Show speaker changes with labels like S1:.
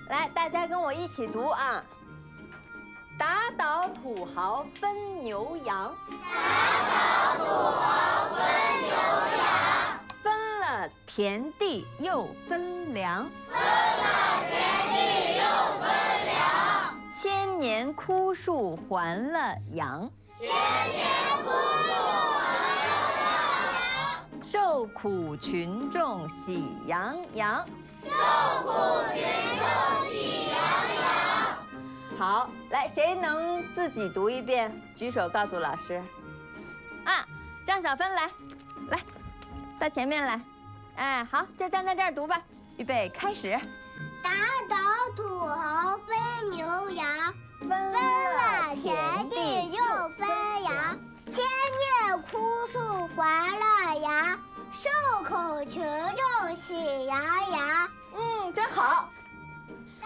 S1: 来，大家跟我一起读啊！打倒土豪分牛羊，
S2: 打倒土豪分牛羊，
S1: 分了田地又分粮，
S2: 分了田地又分粮，
S1: 千年枯树还了阳，
S2: 千年枯树还了阳，
S1: 受苦群众喜洋洋，
S2: 受苦群众喜洋洋。
S1: 好，来，谁能自己读一遍？举手告诉老师。啊，张小芬来，到前面来。哎，好，就站在这儿读吧。预备，开始。
S2: 打倒土豪分牛羊，
S1: 分
S2: 分了田地又分粮，千叶枯树还了阳，受苦群众喜洋洋，